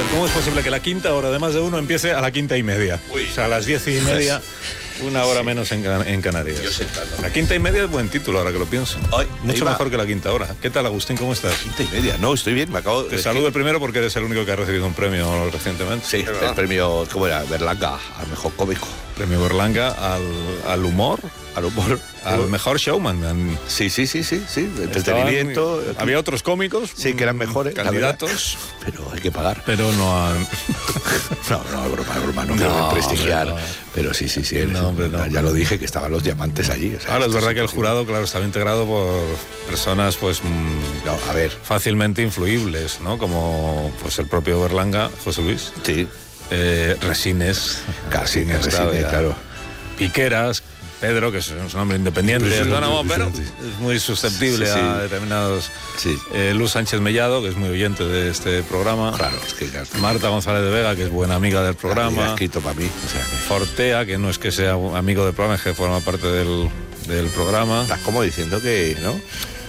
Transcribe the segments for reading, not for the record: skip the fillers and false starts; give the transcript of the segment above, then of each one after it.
¿cómo es posible que la quinta hora de Más de Uno empiece a la 5:30? O sea, a las 10:30, una hora menos en Canarias. La 5:30 es buen título, ahora que lo pienso. Mucho mejor que la quinta hora. ¿Qué tal, Agustín? ¿Cómo estás? 5:30. No, estoy bien, me acabo de... Te saludo el primero porque eres el único que ha recibido un premio recientemente. Sí, el premio, ¿cómo era? Berlanga, al mejor cómico. Premio Berlanga al humor. Al humor. Al mejor showman. Sí. Entretenimiento. Había otros cómicos. Sí, que eran mejores. Candidatos. Pero hay que pagar. Pero no han... No, broma, no quiero prestigiar. No. Pero sí. No. Ya lo dije, que estaban los diamantes allí. O sea, ahora es verdad que el jurado, claro, estaba integrado por personas, pues, fácilmente influibles, ¿no? Como, pues, el propio Berlanga, José Luis. Sí. Resines. Resines, claro. Piqueras. Pedro, que es un hombre independiente, pero es muy susceptible a determinados... Sí. Luz Sánchez Mellado, que es muy oyente de este programa. Claro, es que... Marta González de Vega, que es buena amiga del programa. Escrito para mí. O sea, Fortea, que no es que sea amigo del programa, es que forma parte del programa. Estás como diciendo que, ¿no?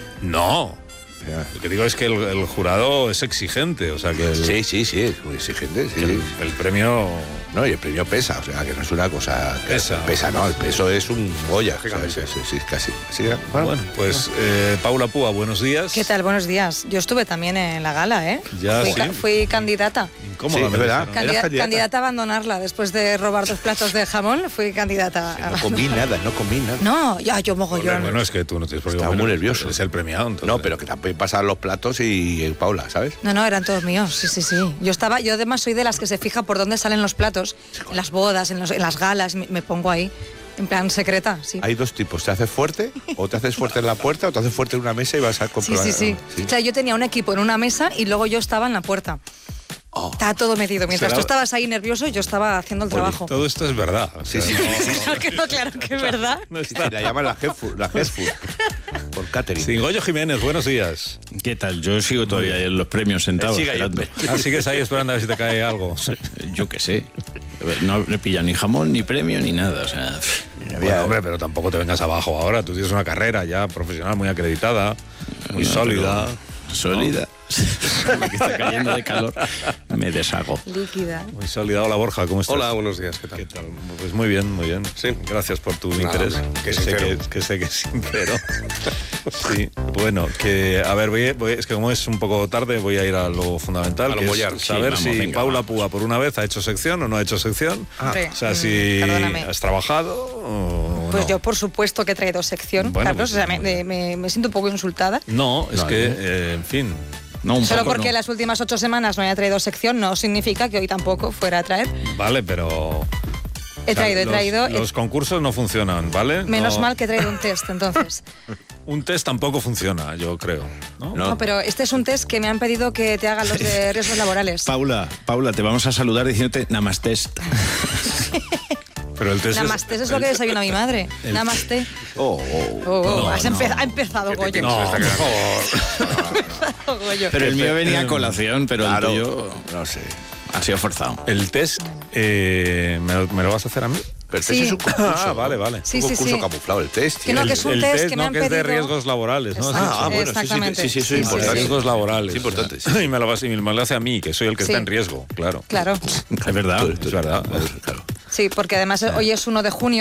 No. Lo que digo es que el jurado es exigente, o sea que... Sí, es muy exigente. Sí. El premio... No, y el premio pesa, o sea, que no es una cosa... Pesa, no, el peso es un Goya. Sí, casi. Sí, bueno, pues Paula Púa, buenos días. ¿Qué tal? Buenos días. Yo estuve también en la gala, ¿eh? Fui candidata. Incómoda, sí, ¿verdad? Candidata a abandonarla después de robar 2 platos de jamón. Fui candidata a... No comí nada. No, yo mogollón. Bueno, es que tú no tienes por qué... Estaba muy nervioso. Es el premiado, entonces. No, pero que también pasan los platos y Paula, ¿sabes? No, eran todos míos, sí. Yo además soy de las que se fija por dónde salen los platos, en las bodas, en las galas, me pongo ahí, en plan secreta, sí. Hay 2 tipos, te haces fuerte, o te haces fuerte en la puerta, o te haces fuerte en una mesa y vas a comprobar. Sí. O sea, yo tenía un equipo en una mesa y luego yo estaba en la puerta. Estaba todo metido. Mientras tú estabas ahí nervioso, yo estaba haciendo el trabajo. Todo esto es verdad. O sea, sí. Claro que es verdad. No está. La llaman la Head Food. Por catering. Sí, Goyo Jiménez, buenos días. ¿Qué tal? Yo sigo todavía en los premios sentado esperando. Sigues ahí esperando a ver si te cae algo. Yo qué sé. No le pilla ni jamón, ni premio, ni nada. O sea... Bueno, hombre, pero tampoco te vengas abajo ahora. Tú tienes una carrera ya profesional muy acreditada, muy sólida. ¿Sólida? Me está cayendo de calor, me deshago. Líquida. Muy sólida. Hola, Borja, ¿cómo estás? Hola, buenos días, ¿qué tal? Pues muy bien. Sí. Gracias por tu interés. Que sé que es sincero. Sí, bueno, que a ver, es que como es un poco tarde, voy a ir a lo fundamental, que es saber si Paula Púa por una vez ha hecho sección o no ha hecho sección. Hombre, o sea, si has trabajado o pues no. Yo por supuesto que he traído sección, bueno, Carlos, pues, o sea, me siento un poco insultada. No, es que, en fin... No, solo porque las últimas 8 semanas no haya traído sección no significa que hoy tampoco fuera a traer. Vale, pero... He traído. Los concursos no funcionan, ¿vale? Menos mal que he traído un test, entonces. Un test tampoco funciona, yo creo. No, pero este es un test que me han pedido que te hagan los de riesgos laborales. Paula, te vamos a saludar diciéndote Namastest. Pero el test Namaste es lo que desayuna mi madre. Namaste. Ha empezado, Goyo. No, por favor. Pero el mío venía a colación, pero claro, el tuyo... No sé. Ha sido forzado. El test, ¿me lo vas a hacer a mí? Pero el test es un concurso. Vale. Sí, un concurso camuflado, el test. Que no, que es un test que me han que es pedido. de riesgos laborales, ¿no? Bueno, exactamente. Sí, eso es importante. Riesgos laborales. Es importante. O sea, y me lo hace a mí, que soy el que está en riesgo, claro. Claro. Es verdad, es verdad. Claro. Sí, porque además hoy es 1 de junio.